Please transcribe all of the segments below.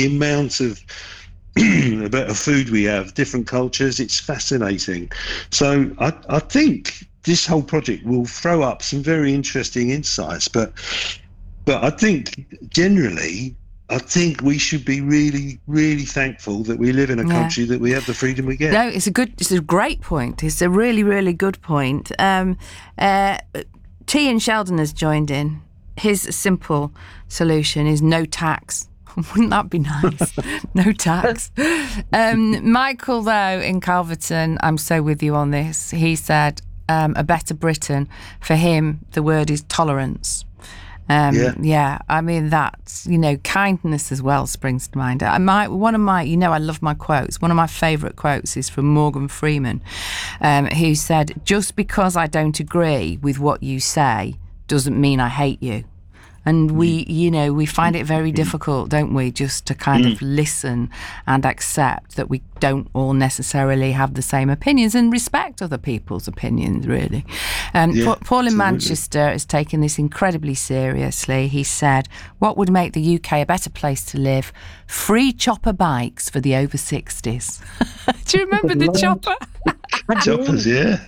amount of about the food we have, different cultures, it's fascinating. So I think this whole project will throw up some very interesting insights, but I think generally, I think we should be really, really thankful that we live in a country that we have the freedom we get. No, it's a great point. It's a really, really good point. T in Sheldon has joined in. His simple solution is no tax. Wouldn't that be nice? No tax. Michael, though, in Calverton, I'm so with you on this. He said a better Britain. For him, the word is tolerance. I mean, that's, kindness as well springs to mind. One of my, I love my quotes. One of my favourite quotes is from Morgan Freeman, who said, just because I don't agree with what you say doesn't mean I hate you. And we find it very difficult, don't we, just to kind of listen and accept that we don't all necessarily have the same opinions and respect other people's opinions, really. Paul in Manchester has taken this incredibly seriously. He said, what would make the UK a better place to live? Free chopper bikes for the over 60s. Do you remember the chopper? Choppers, yeah.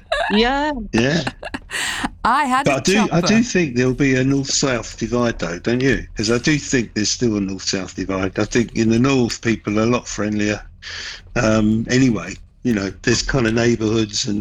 I had a chopper. I do think there'll be a north-south divide, though, don't you? Because I do think there's still a north-south divide. I think in the north, people are a lot friendlier. Anyway, there's kind of neighbourhoods and